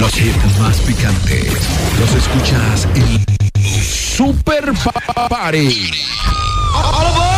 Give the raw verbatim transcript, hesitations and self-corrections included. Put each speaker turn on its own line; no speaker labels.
Los hits más picantes los escuchas en Super Party.